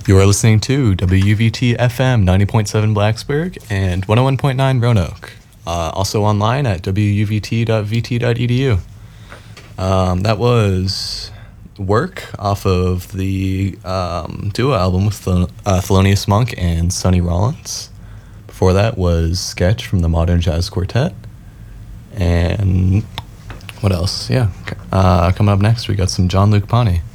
You are listening to WVT FM 90.7 Blacksburg and 101.9 Roanoke. Also online at wuvt.vt.edu. That was Work off of the duo album with Thelonious Monk and Sonny Rollins. Before that was Sketch from the Modern Jazz Quartet. And what else? Yeah. Coming up next, we got some John Luke Ponty.